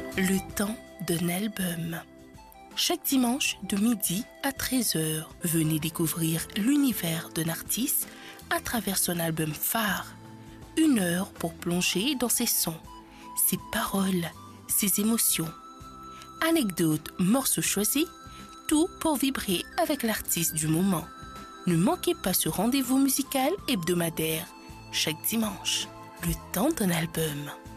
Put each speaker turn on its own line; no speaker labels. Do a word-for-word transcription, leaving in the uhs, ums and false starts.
Le temps d'un album. Chaque dimanche de midi à treize heures, venez découvrir l'univers d'un artiste à travers son album phare. Une heure pour plonger dans ses sons, ses paroles, ses émotions. Anecdotes, morceaux choisis, tout pour vibrer avec l'artiste du moment. Ne manquez pas ce rendez-vous musical hebdomadaire, chaque dimanche. Le temps d'un album.